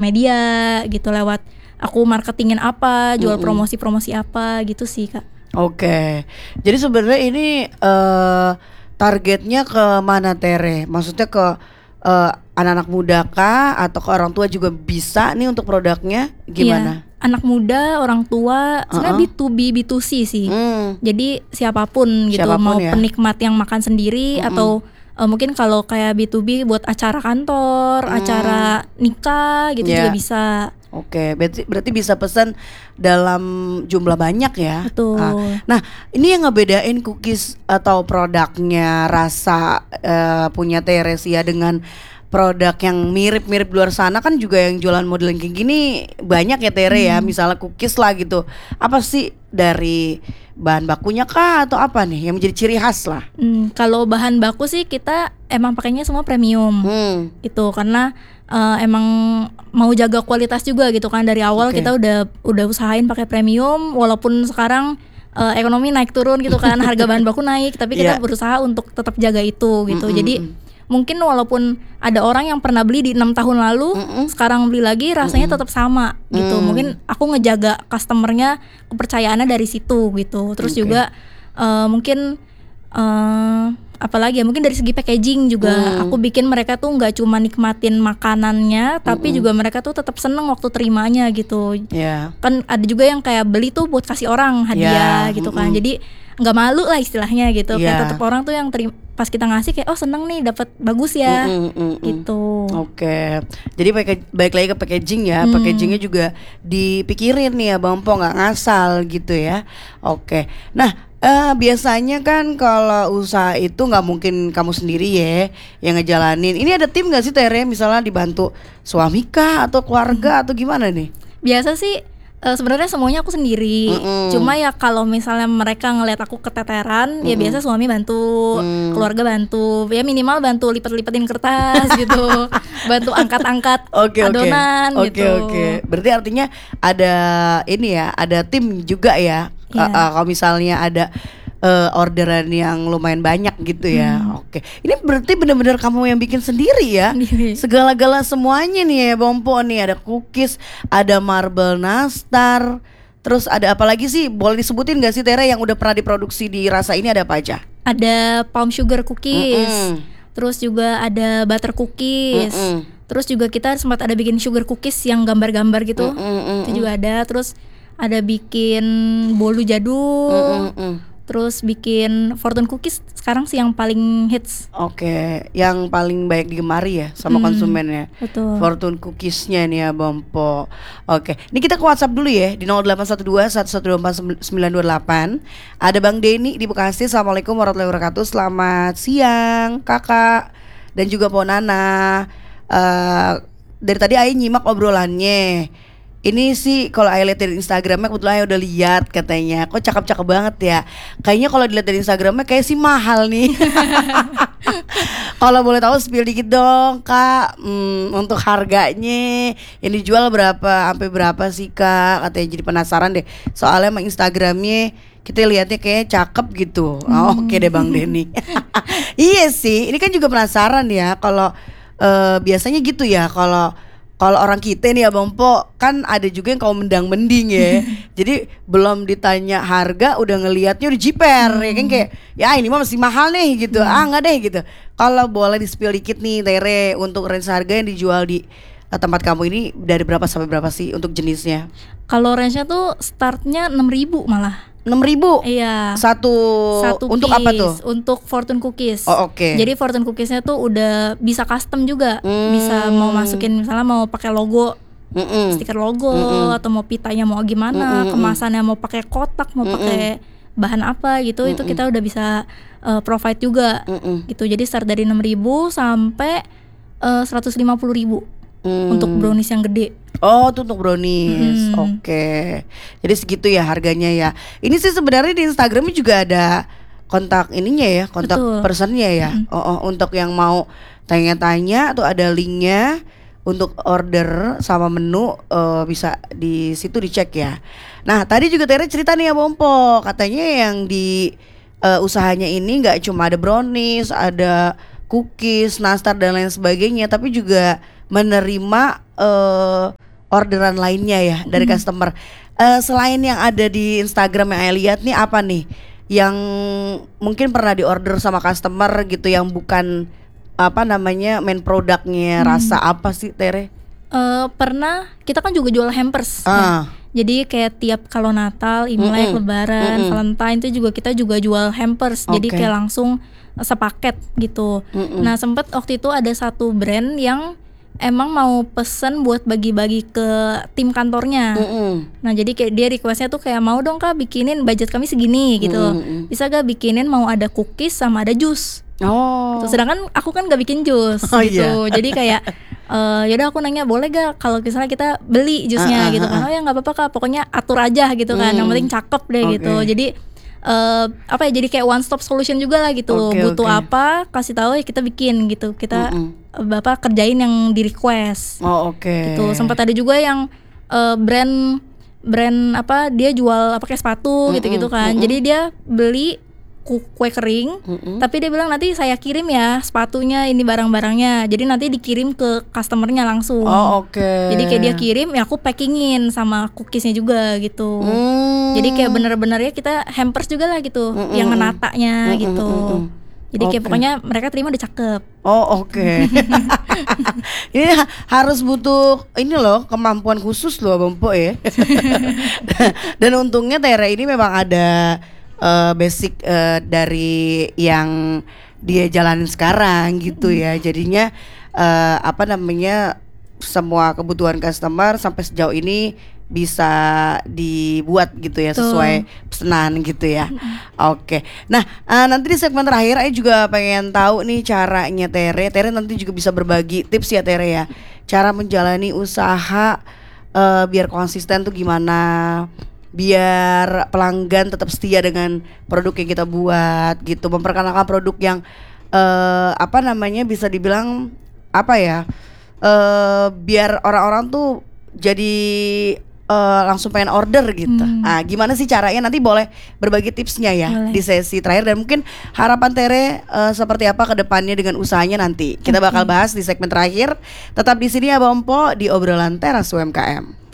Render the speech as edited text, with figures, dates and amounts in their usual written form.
media gitu, lewat aku marketingin apa, jual promosi-promosi apa gitu sih Kak. Oke. Jadi sebenarnya ini targetnya ke mana Tere? Maksudnya ke anak-anak muda kah atau ke orang tua juga bisa nih untuk produknya? Gimana? Iya, anak muda, orang tua, sebenarnya B2B, B2C sih. Jadi siapapun gitu, mau ya. penikmat yang makan sendiri atau mungkin kalau kayak B2B buat acara kantor, acara nikah gitu juga bisa. Oke, berarti bisa pesan dalam jumlah banyak ya. Betul. Nah, ini yang ngebedain cookies atau produknya rasa punya Teresia dengan produk yang mirip-mirip luar sana, kan juga yang jualan model kayak gini banyak ya Tere ya. Misalnya cookies lah gitu. Apa sih dari bahan bakunya kah atau apa nih yang menjadi ciri khas lah? Kalau bahan baku sih kita emang pakainya semua premium gitu, karena emang mau jaga kualitas juga gitu kan. Dari awal kita udah usahain pakai premium, walaupun sekarang ekonomi naik turun gitu kan, harga bahan baku naik, tapi kita berusaha untuk tetap jaga itu gitu. Jadi mungkin walaupun ada orang yang pernah beli di 6 tahun lalu, sekarang beli lagi rasanya tetap sama gitu. Mungkin aku ngejaga customernya, kepercayaannya dari situ gitu. Terus juga mungkin apalagi ya, mungkin dari segi packaging juga aku bikin mereka tuh nggak cuma nikmatin makanannya, tapi juga mereka tuh tetap seneng waktu terimanya gitu. Kan ada juga yang kayak beli tuh buat kasih orang hadiah gitu kan. Jadi nggak malu lah istilahnya gitu. Kayak tetap orang tuh yang pas kita ngasih kayak oh seneng nih dapat bagus ya gitu. Oke. Jadi baik lagi ke packaging ya. Packagingnya juga dipikirin nih ya Bang Po, nggak ngasal gitu ya. Oke. Nah, biasanya kan kalau usaha itu nggak mungkin kamu sendiri ya yang ngejalanin. Ini ada tim nggak sih Tere? Misalnya dibantu suami kah atau keluarga atau gimana nih? Biasa sih sebenarnya semuanya aku sendiri. Cuma ya kalau misalnya mereka ngeliat aku keteteran, ya biasa suami bantu, keluarga bantu, ya minimal bantu lipat-lipatin kertas gitu, bantu angkat-angkat adonan gitu. Oke. Berarti artinya ada ini ya, ada tim juga ya. Kalau misalnya ada orderan yang lumayan banyak gitu ya. Oke. Ini berarti benar-benar kamu yang bikin sendiri ya. Segala-gala semuanya nih ya Bang Po nih. Ada cookies, ada marble nastar, terus ada apa lagi sih? Boleh disebutin gak sih Tere yang udah pernah diproduksi di Rasa ini ada apa aja? Ada palm sugar cookies, terus juga ada butter cookies, terus juga kita sempat ada bikin sugar cookies yang gambar-gambar gitu, itu juga ada. Terus ada bikin bolu jadul, terus bikin fortune cookies sekarang sih yang paling hits. Oke, yang paling banyak digemari ya sama konsumennya. Betul. Fortune cookiesnya nih ya Bang Po. Oke, ini kita ke WhatsApp dulu ya di 0812-1124-928. Ada Bang Denny di Bekasi. Assalamualaikum warahmatullahi wabarakatuh. Selamat siang Kakak dan juga Po Nana. Dari tadi Ai nyimak obrolannya. Ini sih kalau Ai lihat dari Instagramnya, kebetulan Ai udah lihat katanya, kok cakep-cakep banget ya. Kayaknya kalau dilihat dari Instagramnya kayak sih mahal nih. Kalau boleh tahu spill dikit dong Kak, untuk harganya yang dijual berapa, sampai berapa sih Kak? Katanya jadi penasaran deh. Soalnya emang Instagramnya kita lihatnya kayak cakep gitu. Oke deh Bang Denny. Iya sih, ini kan juga penasaran ya. Kalau biasanya gitu ya, kalau orang kita nih ya Bang Po, kan ada juga yang kaum mendang-mending ya. Jadi belum ditanya harga udah ngelihatnya udah jiper ya kan, kayak ya ini mah masih mahal nih gitu. Enggak deh gitu. Kalau boleh di-spill dikit nih Tere, untuk range harga yang dijual di tempat kamu ini dari berapa sampai berapa sih untuk jenisnya? Kalau range-nya tuh startnya 6.000 malah. 6.000? Iya. Satu untuk apa tuh? Untuk fortune cookies. Oh, oke. Jadi fortune cookiesnya tuh udah bisa custom juga. Bisa mau masukin misalnya mau pakai logo, stiker logo, atau mau pitanya mau gimana, kemasannya mau pakai kotak, mau pakai bahan apa gitu, itu kita udah bisa provide juga gitu. Jadi start dari 6.000 sampai 150.000 untuk brownies yang gede. Oh, itu untuk brownies. Oke. Jadi segitu ya harganya ya. Ini sih sebenarnya di Instagramnya juga ada kontak ininya ya, kontak personnya ya. Untuk yang mau tanya-tanya tuh ada linknya untuk order sama menu, bisa di situ dicek ya. Nah, tadi juga Tere cerita nih ya Bang Po, katanya yang di usahanya ini nggak cuma ada brownies, ada cookies, nastar dan lain sebagainya, tapi juga menerima orderan lainnya ya dari customer. Selain yang ada di Instagram yang Ayah lihat nih, apa nih yang mungkin pernah diorder sama customer gitu yang bukan apa namanya main produknya, rasa apa sih Tere? Pernah, kita kan juga jual hampers ya. Jadi kayak tiap kalau Natal, Imlek, Lebaran, Valentine itu juga kita juga jual hampers. Jadi kayak langsung sepaket gitu. Nah sempet waktu itu ada satu brand yang emang mau pesen buat bagi-bagi ke tim kantornya. Nah jadi kayak dia requestnya tuh kayak mau dong Kak bikinin, budget kami segini gitu. Bisa gak bikinin mau ada cookies sama ada jus. Tuh, sedangkan aku kan gak bikin jus gitu. Jadi kayak yaudah aku nanya boleh gak kalau misalnya kita beli jusnya gitu kan. Oh ya nggak apa-apa Kak, pokoknya atur aja gitu kan. Yang penting cakep deh gitu. Jadi apa ya, jadi kayak one stop solution juga lah gitu. Butuh apa kasih tahu ya kita bikin gitu. Kita Bapak kerjain yang di request. Gitu. Sempat ada juga yang brand apa dia jual pakai sepatu gitu-gitu kan. Jadi dia beli kue kering, tapi dia bilang nanti saya kirim ya sepatunya, ini barang-barangnya. Jadi nanti dikirim ke customernya langsung. Jadi kayak dia kirim, ya aku packingin sama cookiesnya juga gitu. Jadi kayak bener-bener ya kita hampers juga lah gitu, yang menatanya gitu. Jadi kayak pokoknya mereka terima udah cakep. Ini harus butuh ini loh, kemampuan khusus loh Bang Po ya. Dan untungnya Tere ini memang ada basic dari yang dia jalanin sekarang gitu ya. Jadinya apa namanya semua kebutuhan customer sampai sejauh ini bisa dibuat gitu ya sesuai pesanan gitu ya. Nah nanti di segmen terakhir saya juga pengen tahu nih caranya Tere nanti juga bisa berbagi tips ya Tere ya, cara menjalani usaha biar konsisten tuh gimana, biar pelanggan tetap setia dengan produk yang kita buat gitu, memperkenalkan produk yang apa namanya bisa dibilang apa ya, biar orang-orang tuh jadi langsung pengen order gitu. Nah gimana sih caranya, nanti boleh berbagi tipsnya ya di sesi terakhir. Dan mungkin harapan Tere seperti apa ke depannya dengan usahanya nanti kita bakal bahas di segmen terakhir. Tetap di sini ya Bang Po di obrolan Teras UMKM.